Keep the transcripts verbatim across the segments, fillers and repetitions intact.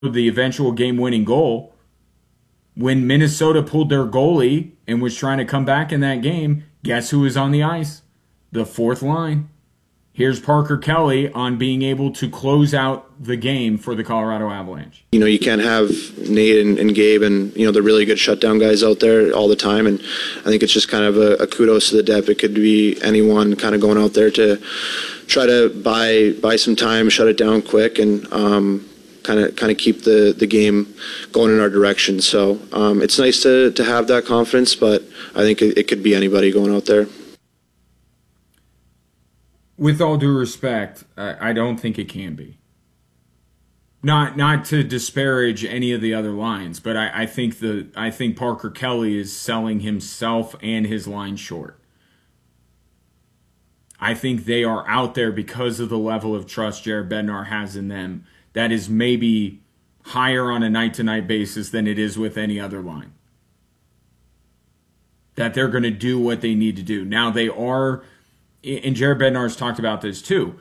the eventual game-winning goal. When Minnesota pulled their goalie and was trying to come back in that game, guess who was on the ice? The fourth line. Here's Parker Kelly on being able to close out the game for the Colorado Avalanche. You know, you can't have Nate and, and Gabe and, you know, the really good shutdown guys out there all the time. And I think it's just kind of a, a kudos to the depth. It could be anyone kind of going out there to try to buy buy some time, shut it down quick, and um, kind of kind of keep the, the game going in our direction. So um, it's nice to, to have that confidence, but I think it, it could be anybody going out there. With all due respect, I don't think it can be. Not not to disparage any of the other lines, but I, I think the I think Parker Kelly is selling himself and his line short. I think they are out there because of the level of trust Jared Bednar has in them that is maybe higher on a night-to-night basis than it is with any other line. That they're going to do what they need to do. Now they are... And Jared Bednar's talked about this too.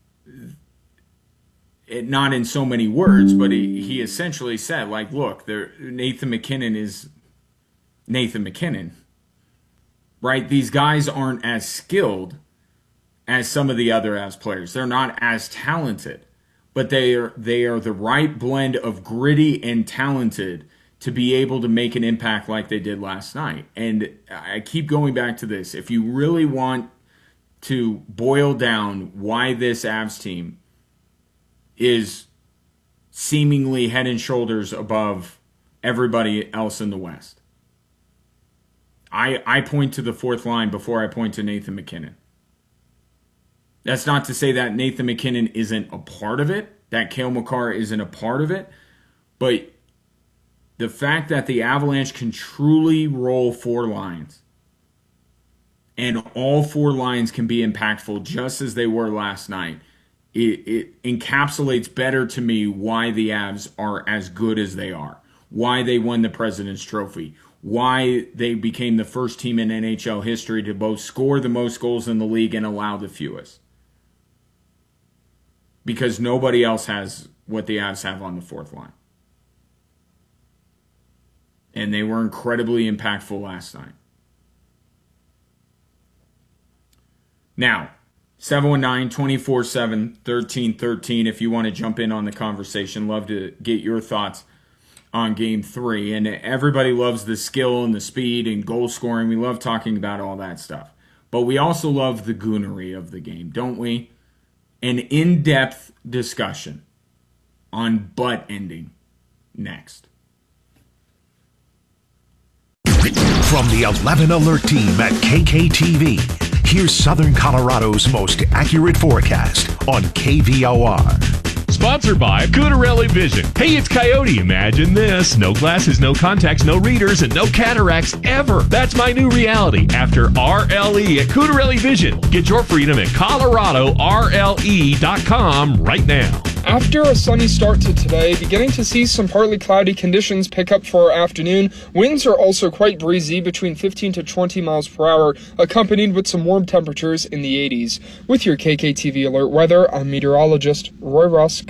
It, not in so many words, but he, he essentially said, like, look, there, Nathan MacKinnon is Nathan MacKinnon. Right? These guys aren't as skilled as some of the other Avs players. They're not as talented. But they are they are the right blend of gritty and talented to be able to make an impact like they did last night. And I keep going back to this. If you really want to boil down why this Avs team is seemingly head and shoulders above everybody else in the West, I I point to the fourth line before I point to Nathan MacKinnon. That's not to say that Nathan MacKinnon isn't a part of it, that Cale Makar isn't a part of it, but the fact that the Avalanche can truly roll four lines, and all four lines can be impactful just as they were last night, It, it encapsulates better to me why the Avs are as good as they are, why they won the President's Trophy, why they became the first team in N H L history to both score the most goals in the league and allow the fewest. Because nobody else has what the Avs have on the fourth line. And they were incredibly impactful last night. Now, seven one nine, two four seven, one three one three if you want to jump in on the conversation. Love to get your thoughts on Game three. And everybody loves the skill and the speed and goal scoring. We love talking about all that stuff. But we also love the goonery of the game, don't we? An in-depth discussion on butt ending next. From the eleven Alert team at K K T V, here's Southern Colorado's most accurate forecast on K V O R. Sponsored by Cutarelli Vision. Hey, it's Coyote. Imagine this. No glasses, no contacts, no readers, and no cataracts ever. That's my new reality after R L E at Cutarelli Vision. Get your freedom at Colorado R L E dot com right now. After a sunny start to today, beginning to see some partly cloudy conditions pick up for our afternoon. Winds are also quite breezy, between fifteen to twenty miles per hour, accompanied with some warm temperatures in the eighties. With your K K T V Alert Weather, I'm meteorologist Roy Rusk.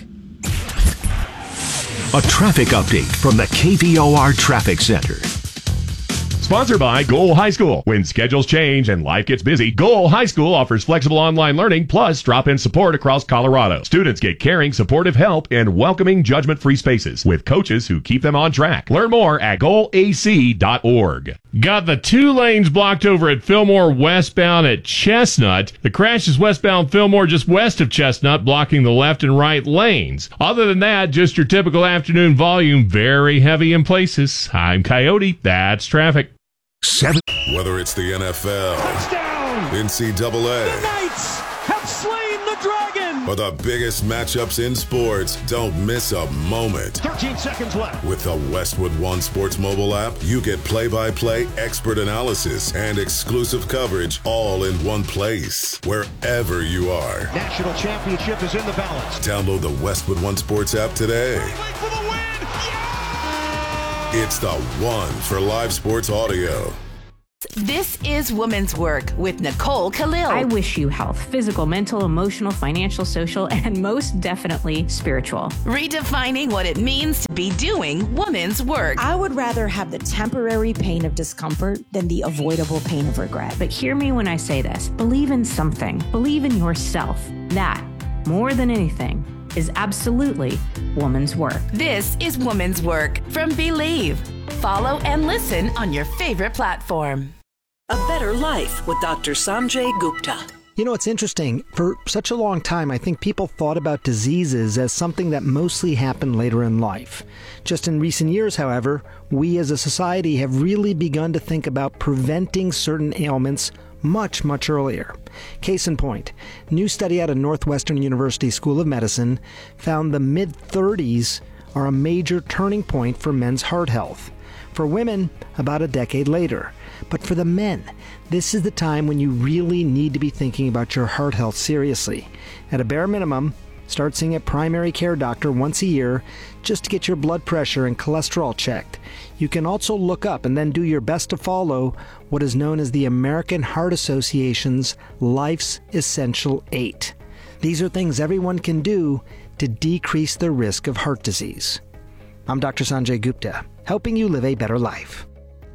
A traffic update from the K V O R Traffic Center. Sponsored by Goal High School. When schedules change and life gets busy, Goal High School offers flexible online learning plus drop-in support across Colorado. Students get caring, supportive help and welcoming, judgment-free spaces with coaches who keep them on track. Learn more at goal a c dot org. Got the two lanes blocked over at Fillmore westbound at Chestnut. The crash is westbound Fillmore just west of Chestnut, blocking the left and right lanes. Other than that, just your typical afternoon volume, very heavy in places. I'm Coyote. That's traffic. Seven. Whether it's the N F L, touchdown, N C double A, the Knights have slain the dragon, or the biggest matchups in sports, don't miss a moment. thirteen seconds left. With the Westwood One Sports mobile app, you get play-by-play, expert analysis, and exclusive coverage all in one place, wherever you are. National championship is in the balance. Download the Westwood One Sports app today. For the win. Yeah! It's the one for live sports audio. This is Woman's Work with Nicole Khalil. I wish you health, physical, mental, emotional, financial, social, and most definitely spiritual. Redefining what it means to be doing woman's work. I would rather have the temporary pain of discomfort than the avoidable pain of regret. But hear me when I say this. Believe in something. Believe in yourself. That, more than anything, is absolutely woman's work. This is Woman's Work from Believe. Follow and listen on your favorite platform. A Better Life with Doctor Sanjay Gupta. You know, it's interesting. For such a long time, I think people thought about diseases as something that mostly happened later in life. Just in recent years, however, we as a society have really begun to think about preventing certain ailments much, much earlier. Case in point, new study out of Northwestern University School of Medicine found the mid-thirties are a major turning point for men's heart health. For women, about a decade later. But for the men, this is the time when you really need to be thinking about your heart health seriously. At a bare minimum, start seeing a primary care doctor once a year just to get your blood pressure and cholesterol checked. You can also look up and then do your best to follow what is known as the American Heart Association's Life's Essential Eight. These are things everyone can do to decrease the risk of heart disease. I'm Doctor Sanjay Gupta, helping you live a better life.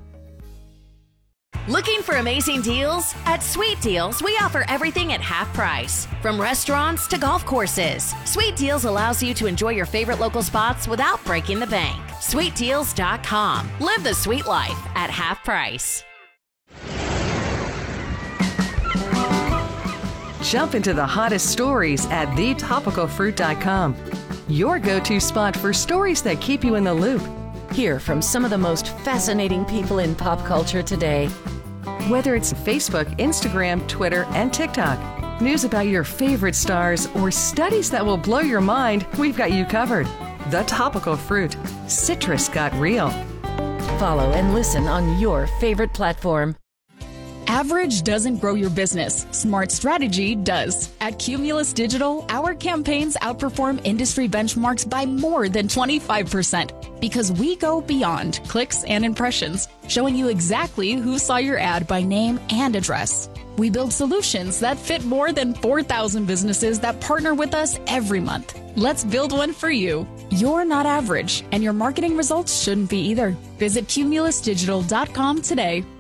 Looking for amazing deals? At Sweet Deals, we offer everything at half price. From restaurants to golf courses, Sweet Deals allows you to enjoy your favorite local spots without breaking the bank. sweet deals dot com. Live the sweet life at half price. Jump into the hottest stories at the topical fruit dot com. Your go-to spot for stories that keep you in the loop. Hear from some of the most fascinating people in pop culture today. Whether it's Facebook, Instagram, Twitter, and TikTok, news about your favorite stars, or studies that will blow your mind, we've got you covered. The Topical Fruit. Citrus got real. Follow and listen on your favorite platform. Average doesn't grow your business. Smart strategy does. At Cumulus Digital, our campaigns outperform industry benchmarks by more than twenty-five percent because we go beyond clicks and impressions, showing you exactly who saw your ad by name and address. We build solutions that fit more than four thousand businesses that partner with us every month. Let's build one for you. You're not average, and your marketing results shouldn't be either. Visit cumulus digital dot com today.